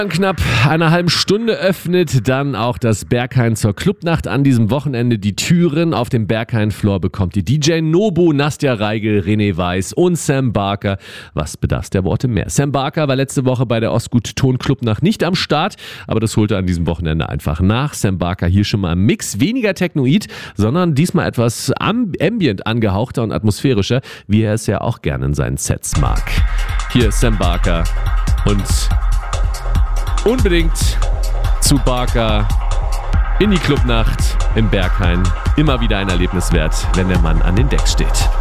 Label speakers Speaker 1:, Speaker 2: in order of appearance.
Speaker 1: In knapp einer halben Stunde öffnet dann auch das Berghain zur Clubnacht an diesem Wochenende die Türen. Auf dem Berghain-Floor bekommt ihr DJ Nobu, Nastja Reigel, René Weiss und Sam Barker. Was bedarf der Worte mehr? Sam Barker war letzte Woche bei der Ostgut Ton Clubnacht nicht am Start, aber das holte an diesem Wochenende einfach nach. Sam Barker hier schon mal im Mix, weniger technoid, sondern diesmal etwas ambient angehauchter und atmosphärischer, wie er es ja auch gerne in seinen Sets mag. Hier ist Sam Barker und unbedingt zu Barker in die Clubnacht im Berghain. Immer wieder ein Erlebnis wert, wenn der Mann an den Decks steht.